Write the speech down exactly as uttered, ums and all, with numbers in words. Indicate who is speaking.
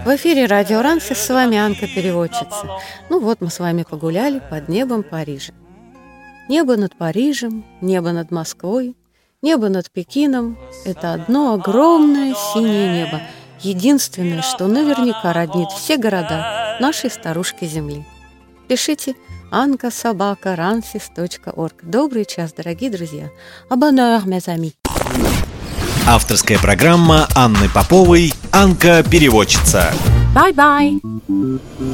Speaker 1: В эфире радио Рансис, с вами Анка, переводчица. Ну вот мы с вами погуляли под небом Парижа. Небо над Парижем, небо над Москвой, небо над Пекином — это одно огромное синее небо, единственное, что наверняка роднит все города нашей старушки Земли. Пишите анка собака рансис точка орг. Добрый час, дорогие друзья. А bonheur, mes amis.
Speaker 2: Авторская программа Анны Поповой «Анка, переводчица».
Speaker 1: Bye-bye.